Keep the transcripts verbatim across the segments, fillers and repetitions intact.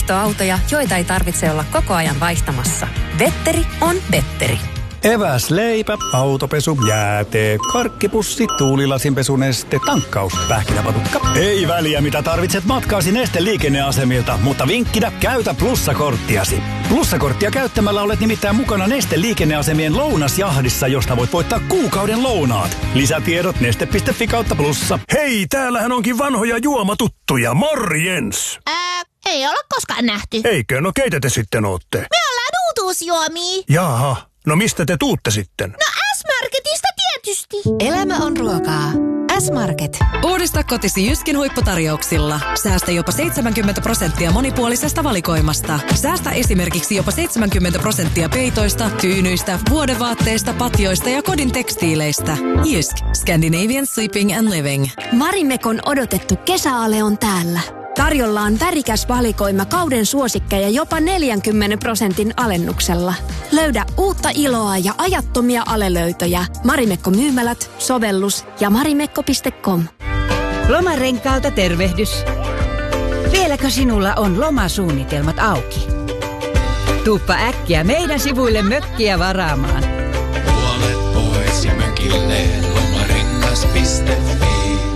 vaihtoautoja, joita ei tarvitse olla koko ajan vaihtamassa. Vetteri on Vetteri. Eväs, leipä, autopesu, jäätee, karkkipussi, tuulilasinpesuneste, tankkaus, pähkinäpatukka. Ei väliä, mitä tarvitset matkaasi Neste liikenneasemilta, mutta vinkkinä käytä plussakorttiasi. Plussakorttia käyttämällä olet nimittäin mukana Neste liikenneasemien lounasjahdissa, josta voit voittaa kuukauden lounaat. Lisätiedot neste piste fi kautta plussa. Hei, täällähän onkin vanhoja juomatuttuja. Morjens! Ää, ei olla koskaan nähty. Eikö? No keitä te sitten ootte? Me ollaan uutuusjuomia. Jaha. No mistä te tuutte sitten? No S-Marketista tietysti. Elämä on ruokaa. S-Market. Uudista kotisi Jyskin huipputarjouksilla. Säästä jopa seitsemänkymmentä prosenttia monipuolisesta valikoimasta. Säästä esimerkiksi jopa seitsemänkymmentä prosenttia peitoista, tyynyistä, vuodevaatteista, patjoista ja kodin tekstiileistä. Jysk. Scandinavian Sleeping and Living. Marimekon odotettu kesäale on täällä. Tarjolla on värikäs valikoima kauden suosikkeja jopa neljänkymmenen prosentin alennuksella. Löydä uutta iloa ja ajattomia alelöytöjä. Marimekko myymälät, sovellus ja marimekko piste com. Lomarenkaalta tervehdys. Vieläkö sinulla on lomasuunnitelmat auki? Tuuppa äkkiä meidän sivuille mökkiä varaamaan. Puolet pois ja mökille lomarengas piste fi.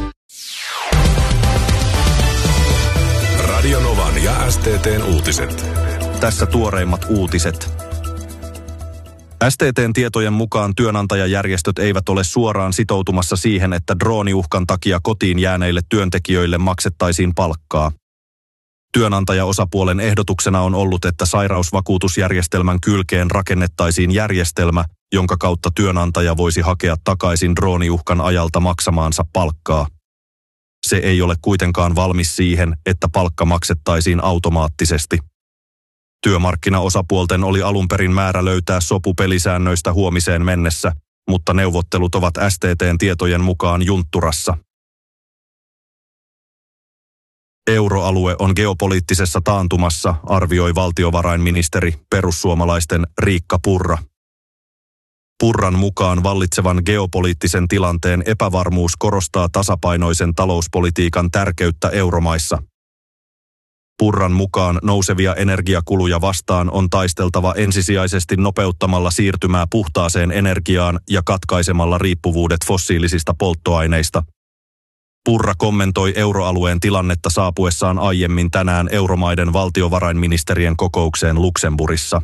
Radio Novan ja S T T:n uutiset. Tässä tuoreimmat uutiset. S T T:n tietojen mukaan työnantajajärjestöt eivät ole suoraan sitoutumassa siihen, että drooniuhkan takia kotiin jääneille työntekijöille maksettaisiin palkkaa. Työnantajaosapuolen ehdotuksena on ollut, että sairausvakuutusjärjestelmän kylkeen rakennettaisiin järjestelmä, jonka kautta työnantaja voisi hakea takaisin drooniuhkan ajalta maksamaansa palkkaa. Se ei ole kuitenkaan valmis siihen, että palkka maksettaisiin automaattisesti. Työmarkkinaosapuolten oli alun perin määrä löytää sopu pelisäännöistä huomiseen mennessä, mutta neuvottelut ovat S T T:n tietojen mukaan juntturassa. Euroalue on geopoliittisessa taantumassa, arvioi valtiovarainministeri perussuomalaisten Riikka Purra. Purran mukaan vallitsevan geopoliittisen tilanteen epävarmuus korostaa tasapainoisen talouspolitiikan tärkeyttä euromaissa. Purran mukaan nousevia energiakuluja vastaan on taisteltava ensisijaisesti nopeuttamalla siirtymää puhtaaseen energiaan ja katkaisemalla riippuvuudet fossiilisista polttoaineista. Purra kommentoi euroalueen tilannetta saapuessaan aiemmin tänään euromaiden valtiovarainministerien kokoukseen Luxemburgissa.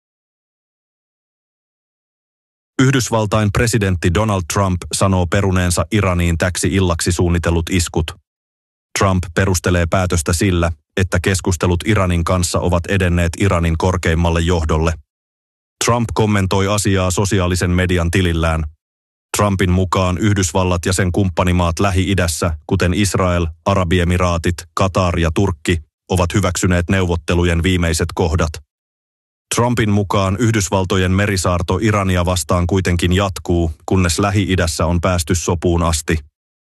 Yhdysvaltain presidentti Donald Trump sanoo peruneensa Iraniin täksi-illaksi suunnitellut iskut. Trump perustelee päätöstä sillä, että keskustelut Iranin kanssa ovat edenneet Iranin korkeimmalle johdolle. Trump kommentoi asiaa sosiaalisen median tilillään. Trumpin mukaan Yhdysvallat ja sen kumppanimaat Lähi-idässä, kuten Israel, Arabiemiraatit, Katar ja Turkki, ovat hyväksyneet neuvottelujen viimeiset kohdat. Trumpin mukaan Yhdysvaltojen merisaarto Irania vastaan kuitenkin jatkuu, kunnes Lähi-idässä on päästy sopuun asti.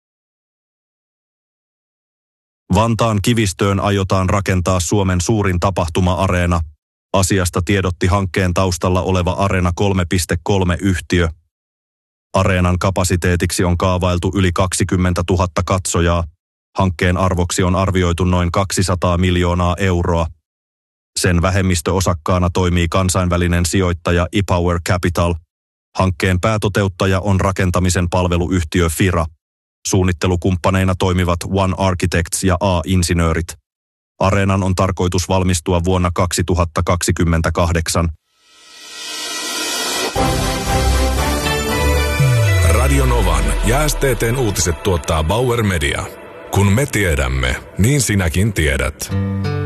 Vantaan Kivistöön aiotaan rakentaa Suomen suurin tapahtuma-areena. Asiasta tiedotti hankkeen taustalla oleva Areena kolme piste kolme-yhtiö. Areenan kapasiteetiksi on kaavailtu yli kaksikymmentätuhatta katsojaa. Hankkeen arvoksi on arvioitu noin kaksisataa miljoonaa euroa. Sen vähemmistöosakkaana toimii kansainvälinen sijoittaja ePower Capital. Hankkeen päätoteuttaja on rakentamisen palveluyhtiö Fira. Suunnittelukumppaneina toimivat One Architects ja A-insinöörit. Areenan on tarkoitus valmistua vuonna kaksituhattakaksikymmentäkahdeksan. Radio Novan ja S T T:n uutiset tuottaa Bauer Media. Kun me tiedämme, niin sinäkin tiedät.